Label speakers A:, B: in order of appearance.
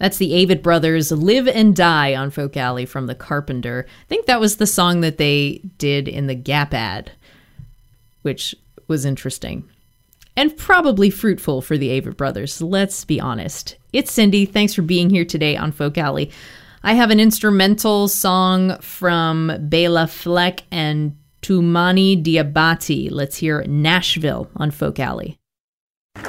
A: That's the Avett Brothers, Live and Die on Folk Alley from The Carpenter. I think that was the song that they did in the Gap ad, which was interesting. And probably fruitful for the Avett Brothers, let's be honest. It's Cindy. Thanks for being here today on Folk Alley. I have an instrumental song from Bela Fleck and Toumani Diabate. Let's hear Nashville on Folk Alley.